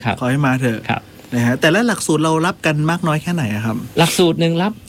ขอให้มาเถอะนะฮะแต่ละหลักสูตรเรารับกันมากน้อยแค่ไหนครับหลักสูตรหนึ่งรับ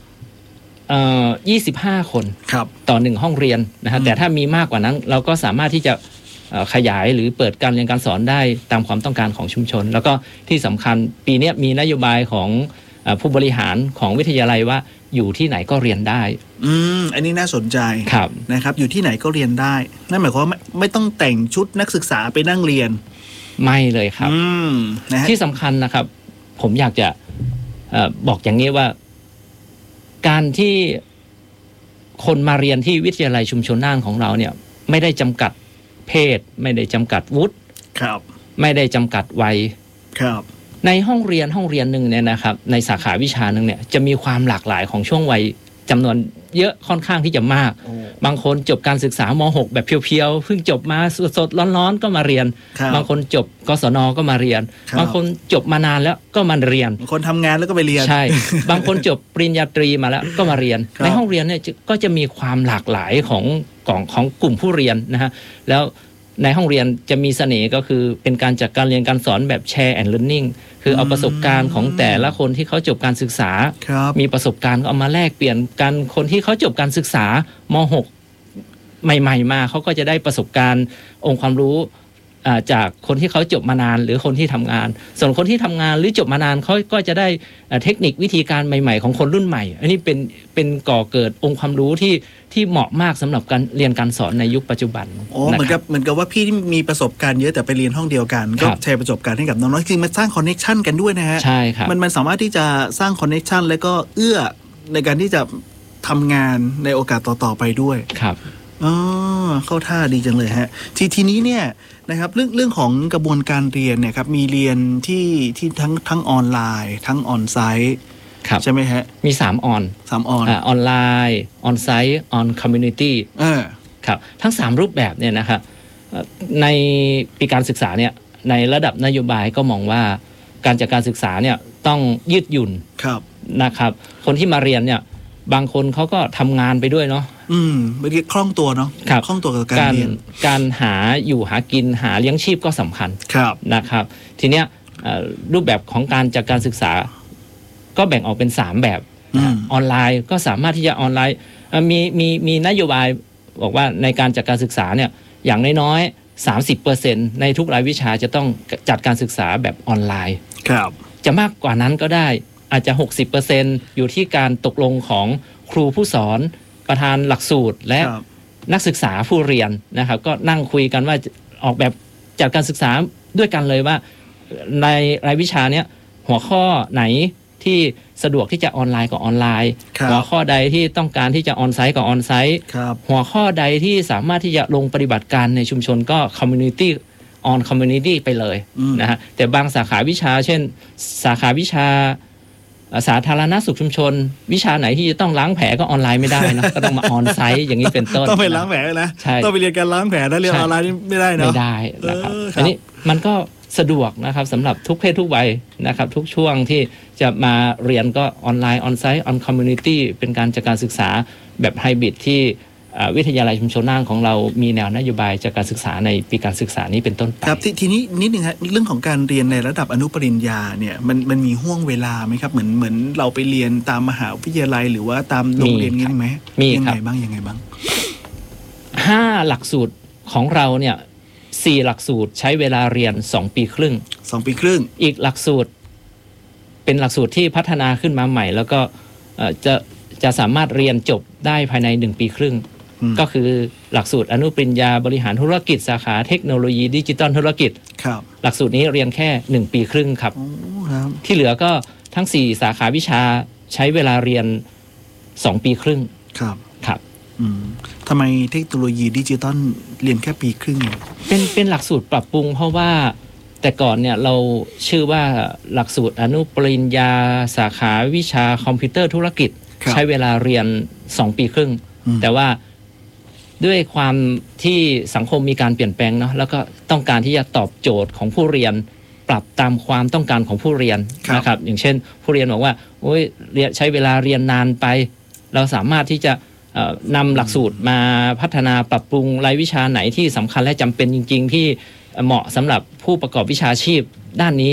25 คนต่อ1ห้องเรียนนะฮะแต่ถ้ามีมากกว่านั้นเราก็สามารถที่จะขยายหรือเปิดการเรียนการสอนได้ตามความต้องการของชุมชนแล้วก็ที่สำคัญปีนี้มีนโยบายของผู้บริหารของวิทยาลัยว่าอยู่ที่ไหนก็เรียนได้อันนี้น่าสนใจนะครับอยู่ที่ไหนก็เรียนได้นั่นหมายความว่าไม่ต้องแต่งชุดนักศึกษาไปนั่งเรียนไม่เลยครับที่สำคัญนะครับผมอยากจะบอกอย่างนี้ว่าการที่คนมาเรียนที่วิทยาลัยชุมชนน่านของเราเนี่ยไม่ได้จำกัดเพศไม่ได้จำกัดวุฒิไม่ได้จำกัดวัยในห้องเรียนหนึ่งเนี่ยนะครับในสาขาวิชาหนึ่งเนี่ยจะมีความหลากหลายของช่วงวัยจำนวนเยอะค่อนข้างที่จะมากบางคนจบการศึกษาม.6 แบบเพียวๆเพิ่งจบมาสดๆร้อนๆก็มาเรียนบางคนจบกศน.ก็มาเรียนบางคนจบมานานแล้วก็มาเรียนบางคนทำงานแล้วก็ไปเรียนใช่บางคนจบปริญญาตรีมาแล้วก็มาเรียนในห้องเรียนเนี่ยก็จะมีความหลากหลายของกลุ่มผู้เรียนนะฮะแล้วในห้องเรียนจะมีเสน่ห์ก็คือเป็นการจัดการเรียนการสอนแบบแชร์แอนด์เลิร์นนิ่งคือเอาประสบการณ์ของแต่ละคนที่เขาจบการศึกษามีประสบการณ์ก็เอามาแลกเปลี่ยนกันคนที่เขาจบการศึกษาม.6 ใหม่ๆมาเขาก็จะได้ประสบการณ์องค์ความรู้จากคนที่เขาจบมานานหรือคนที่ทำงานส่วนคนที่ทำงานหรือจบมานานเขาก็จะได้เทคนิควิธีการใหม่ๆของคนรุ่นใหม่อันนี้เป็นก่อเกิดองค์ความรู้ที่เหมาะมากสำหรับการเรียนการสอนในยุคปัจจุบันเหมือนกับว่าพี่ที่มีประสบการณ์เยอะแต่ไปเรียนห้องเดียวกันก็แชร์ประสบการณ์ให้กับน้องๆจริงมันสร้างคอนเนคชันกันด้วยนะฮะใช่ครับมันสามารถที่จะสร้างคอนเนคชันแล้วก็เอื้อในการที่จะทำงานในโอกาสต่อๆไปด้วยครับเข้าท่าดีจังเลยฮะทีนี้เนี่ยนะครับเรื่องของกระบวนการเรียนเนี่ยครับมีเรียนที่ทั้งออนไลน์ทั้งออนไซต์ใช่ไหมฮะมี3ออนไลน์ออนไซต์ออนคอมมูนิตี้ครับทั้ง3รูปแบบเนี่ยนะครับในปีการศึกษาเนี่ยในระดับนโยบายก็มองว่าการจัดการศึกษาเนี่ยต้องยืดหยุ่นนะครับคนที่มาเรียนเนี่ยบางคนเขาก็ทำงานไปด้วยเนาะไม่ได้คล่องตัวเนาะคล่องตัวกับการเรียนการหาอยู่หากินหาเลี้ยงชีพก็สำคัญนะครับทีเนี้ยรูปแบบของการจัดการศึกษาก็แบ่งออกเป็น3แบบออนไลน์ก็สามารถที่จะออนไลน์มีนโยบายบอกว่าในการจัดการศึกษาเนี่ยอย่างน้อยๆ 30% ในทุกรายวิชาจะต้องจัดการศึกษาแบบออนไลน์จะมากกว่านั้นก็ได้อาจจะ 60% อยู่ที่การตกลงของครูผู้สอนประธานหลักสูตรและนักศึกษาผู้เรียนนะครับก็นั่งคุยกันว่าออกแบบจัดการศึกษาด้วยกันเลยว่าในรายวิชาเนี้ยหัวข้อไหนที่สะดวกที่จะออนไลน์ก็ออนไลน์หัวข้อใดที่ต้องการที่จะออนไซต์ก็ออนไซต์หัวข้อใดที่สามารถที่จะลงปฏิบัติการในชุมชนก็คอมมูนิตี้ออนคอมมูนิตี้ไปเลยนะฮะแต่บางสาขาวิชาเช่นสาขาวิชาสาธารณสุขชุมชนวิชาไหนที่จะต้องล้างแผลก็ออนไลน์ไม่ได้นะก็ต้องมาออนไซต์อย่างนี้เป็นต้นต้องไปล้างแผลนะต้องไปเรียนการล้างแผลถ้าเรียนออนไลน์ไม่ได้นะไม่ได้นะครับอันนี้มันก็สะดวกนะครับสำหรับทุกเพศทุกวัยนะครับทุกช่วงที่จะมาเรียนก็ออนไลน์ออนไซต์ออนคอมมูนิตี้เป็นการจัดการศึกษาแบบไฮบริดที่วิทยาลัยชุมชนน่านของเรามีแนวนโยบายจากการศึกษาในปีการศึกษานี้เป็นต้นไปครับทีนี้นิดนึงครับเรื่องของการเรียนในระดับอนุปริญญาเนี่ยมันมีห่วงเวลาไหมครับเหมือนเราไปเรียนตามมหาวิทยาลัยหรือว่าตามโรงเรียนงี้ไหมมียังไงบ้าง 5หลักสูตรของเราเนี่ย4หลักสูตรใช้เวลาเรียน2 ปีครึ่งอีกหลักสูตรเป็นหลักสูตรที่พัฒนาขึ้นมาใหม่แล้วก็จะสามารถเรียนจบได้ภายใน1 ปีครึ่งก็คือหลักสูตรอนุปริญญาบริหารธุรกิจสาขาเทคโนโลยีดิจิตอลธุรกิจหลักสูตรนี้เรียนแค่1 ปีครึ่งครับที่เหลือก็ทั้ง4สาขาวิชาใช้เวลาเรียน2 ปีครึ่งครับทำไมเทคโนโลยีดิจิตอลเรียนแค่1 ปีครึ่งเป็นหลักสูตรปรับปรุงเพราะว่าแต่ก่อนเนี่ยเราชื่อว่าหลักสูตรอนุปริญญาสาขาวิชาคอมพิวเตอร์ธุรกิจใช้เวลาเรียน2 ปีครึ่งแต่ว่าด้วยความที่สังคมมีการเปลี่ยนแปลงเนาะแล้วก็ต้องการที่จะตอบโจทย์ของผู้เรียนปรับตามความต้องการของผู้เรียนนะครับอย่างเช่นผู้เรียนบอกว่าโอ้ยใช้เวลาเรียนนานไปเราสามารถที่จะนำหลักสูตรมาพัฒนาปรับปรุงรายวิชาไหนที่สำคัญและจำเป็นจริงๆที่เหมาะสำหรับผู้ประกอบวิชาชีพด้านนี้